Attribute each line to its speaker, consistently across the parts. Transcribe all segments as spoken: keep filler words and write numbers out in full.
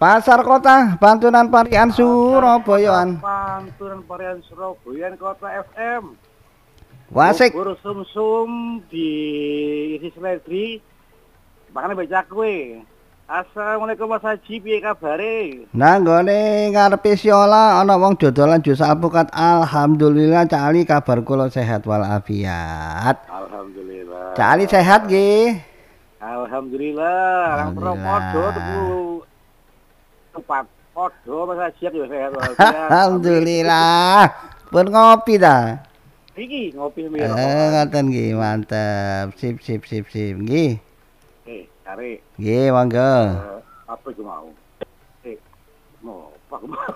Speaker 1: Pasar Kota Pantunan Parian Surabayaan.
Speaker 2: Pantunan Parian Surabayaan Kota F M.
Speaker 1: Wasik.
Speaker 2: Bubur sum-sum di isi seledri. Makanya baca kue. Assalamualaikum Mas Haji, piye kabare?
Speaker 1: Nah, nggone ngarepe siola ana wong dodolan jus alpukat. Alhamdulillah Cak Ali kabar kula sehat walafiat.
Speaker 2: Alhamdulillah.
Speaker 1: Cak Ali sehat nggih?
Speaker 2: Alhamdulillah. Lang padha tuku tempat padha Mas Haji ya sehat walafiat.
Speaker 1: Alhamdulillah. Pun ngopi ta?
Speaker 2: Iki ngopi mira.
Speaker 1: Eh, ngoten nggih, mantep. Sip sip sip sip nggih.
Speaker 2: Eh, cari.
Speaker 1: Nggih, monggo.
Speaker 2: Uh, apa itu mau? Eh, mau apa mau?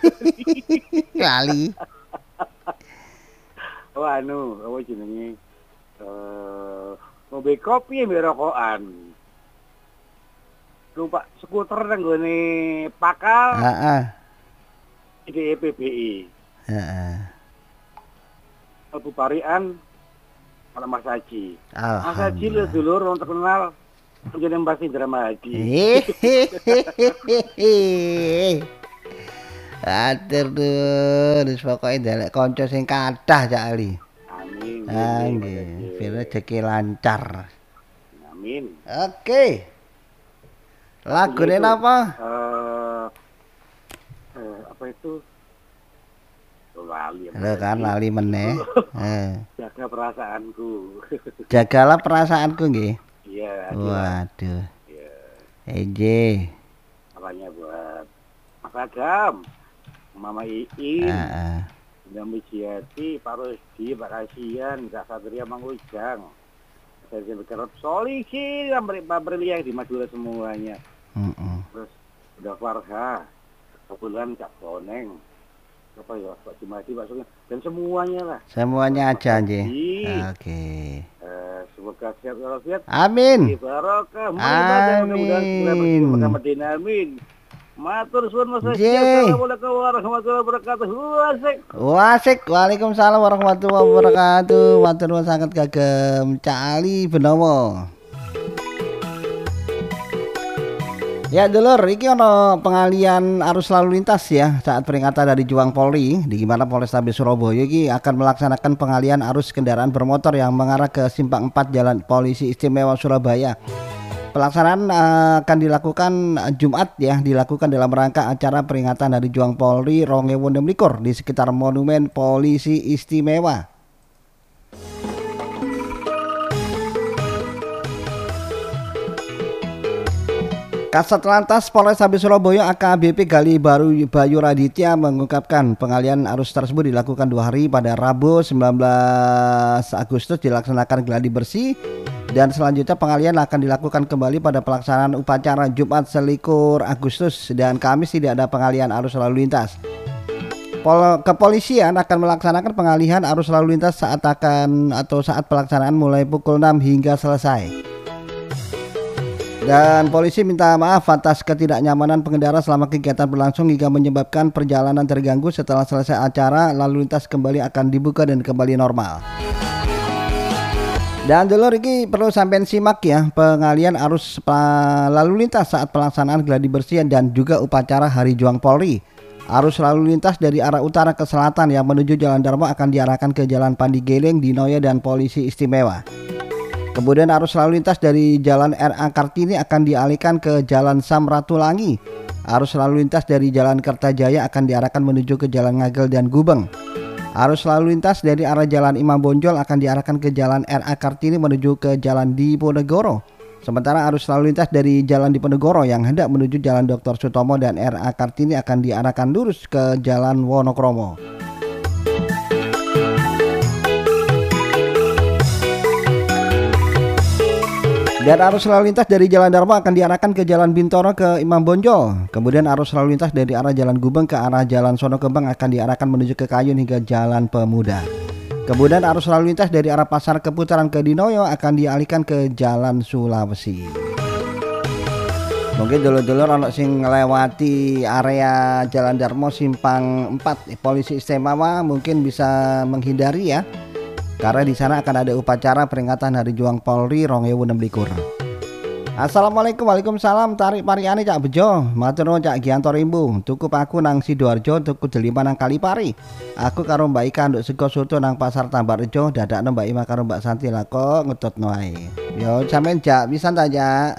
Speaker 1: Lali.
Speaker 2: Oh anu, apa jenenge? Eh, ngombe kopi mbek rokokan. Numpak skuter nang gone Pakal.
Speaker 1: Heeh.
Speaker 2: di P B I.
Speaker 1: Heeh.
Speaker 2: Abu Parian kalau Mas Haji. Mas Haji
Speaker 1: Alhamdulillah.
Speaker 2: lu dulur orang terkenal menjadi Mbak Drama Haji.
Speaker 1: Atur tuh, wis pokoke ndelek kanca sing kathah Cak Ali.
Speaker 2: Amin.
Speaker 1: Ah nggih, ben rezeki lancar.
Speaker 2: Amin.
Speaker 1: Oke. Lagune napa?
Speaker 2: Eh, eh, apa itu? Lali.
Speaker 1: Lho kan lali meneh. Heeh.
Speaker 2: Jaga perasaanku.
Speaker 1: Jagalah perasaanku nggih.
Speaker 2: Iya.
Speaker 1: Waduh.
Speaker 2: Iya.
Speaker 1: Eje.
Speaker 2: Apanya buat Mas Adam, Mama Iin,
Speaker 1: Heeh.
Speaker 2: Dami Jati, Pak Rusdi, Pak Kasian, Kak Satria Mangujang. Saya berharap Solisi, Pak Berliang di Madura semuanya.
Speaker 1: Heeh.
Speaker 2: Terus udah Farha, kebetulan Kak Boneng, apa ya Pak Jumadi, Pak Sugeng, dan semuanya lah.
Speaker 1: Semuanya aja nggih.
Speaker 2: Iya.
Speaker 1: Oke.
Speaker 2: Eh, semoga sehat walafiat.
Speaker 1: Amin.
Speaker 2: Barokah.
Speaker 1: Amin.
Speaker 2: Mudah-mudahan amin. Matur suwun Mas Haji.
Speaker 1: Nggih.
Speaker 2: Assalamualaikum warahmatullahi wabarakatuh. Wasik.
Speaker 1: Wasik. Waalaikumsalam warahmatullahi wabarakatuh. Matur nuwun sanget kagem Cak Ali Benowo. Ya dulur, iki ono pengalian arus lalu lintas ya saat peringatan dari Juang Polri, di mana Polrestabes Surabaya iki akan melaksanakan pengalian arus kendaraan bermotor yang mengarah ke Simpang empat Jalan Polisi Istimewa Surabaya. Pelaksanaan uh, akan dilakukan uh, Jumat ya, dilakukan dalam rangka acara peringatan dari Juang Polri dua ribu enam belas di sekitar Monumen Polisi Istimewa. Kasat Lantas Polrestabes Surabaya A K B P Gali Baru Bayu Raditya mengungkapkan pengalian arus tersebut dilakukan dua hari pada Rabu sembilan belas Agustus dilaksanakan gladi bersih dan selanjutnya pengalian akan dilakukan kembali pada pelaksanaan upacara Jumat selikur Agustus dan Kamis tidak ada pengalian arus lalu lintas. Pol Kepolisian akan melaksanakan pengalihan arus lalu lintas saat akan atau saat pelaksanaan mulai pukul enam hingga selesai. Dan polisi minta maaf atas ketidaknyamanan pengendara selama kegiatan berlangsung hingga menyebabkan perjalanan terganggu. Setelah selesai acara, lalu lintas kembali akan dibuka dan kembali normal. Dan dulur ini perlu sampean simak ya pengalian arus lalu lintas saat pelaksanaan gladi bersih dan juga upacara Hari Juang Polri. Arus lalu lintas dari arah utara ke selatan yang menuju Jalan Darmo akan diarahkan ke Jalan Pandigeleng, Dinoyo dan Polisi Istimewa. Kemudian arus lalu lintas dari Jalan R A Kartini akan dialihkan ke Jalan Samratulangi. Arus lalu lintas dari Jalan Kertajaya akan diarahkan menuju ke Jalan Ngagel dan Gubeng. Arus lalu lintas dari arah Jalan Imam Bonjol akan diarahkan ke Jalan R A Kartini menuju ke Jalan Diponegoro. Sementara arus lalu lintas dari Jalan Diponegoro yang hendak menuju Jalan Doktor Sutomo dan R A Kartini akan diarahkan lurus ke Jalan Wonokromo. Dan arus lalu lintas dari Jalan Darmo akan diarahkan ke Jalan Bintoro ke Imam Bonjol. Kemudian arus lalu lintas dari arah Jalan Gubeng ke arah Jalan Sono Kembang akan diarahkan menuju ke Kayun hingga Jalan Pemuda. Kemudian arus lalu lintas dari arah Pasar Keputaran ke Dinoyo akan dialihkan ke Jalan Sulawesi. Mungkin dulur-dulur ono sing ngelewati area Jalan Darmo Simpang empat Polisi Istimewa mungkin bisa menghindari ya. Karena di sana akan ada upacara peringatan Hari Juang Polri dua ribu enam belas. Assalamualaikum, waalaikumsalam. Tarik pariane Cak Bejo. Matur nuwun Cak Gianto Rimbu. Tuku paku nang Sidoarjo, tuku delima nang Kalipari. Aku karo Mbak Ika nduk sego soto nang Pasar Tambarrejo, dadakno Mbak Ima karo Mbak Santi lah kok ngetutno ae. Yo sampean Jak pisan ta Jak.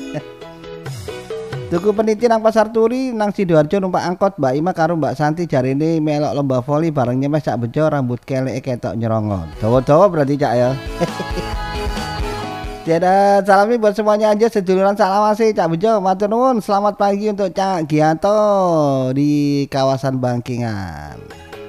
Speaker 1: Tuku peniti nang Pasar Turi nang Sidoarjo numpak angkot Mbak Ima karo Mbak Santi jarine melok lomba voli bareng nyemes Cak Bejo rambut keleke ketok nyerongon. Dawa-dawa berarti Cak ya. Jadi salami buat semuanya aja seduluran salamasi Cak Bejo, matur nuwun. Selamat pagi untuk Cak Gianto di kawasan Bangkingan.